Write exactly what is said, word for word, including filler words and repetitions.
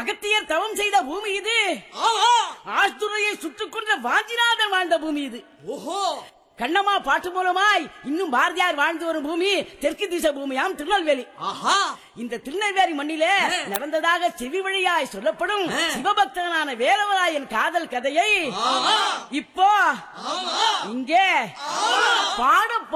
அகத்தியர் தவம் செய்த பூமி இது. ஆஸ்துரையை சுட்டுக் கொண்ட வாஞ்சிநாதன் வாழ்ந்த பூமி இது. ஓஹோ, கண்ணம்மா பாட்டு மூலமாய் இன்னும் பாரதியார் வாழ்ந்து வரும் பூமி தெற்கு திசை பூமியாம் திருநெல்வேலி. ஆஹா, இந்த திருநெல்வேலி மண்ணிலே நடந்ததாக செவி வழியாய் சொல்லப்படும் சிவபக்தனான வேலவராயன் காதல் கதையை இப்போ இங்கே பாட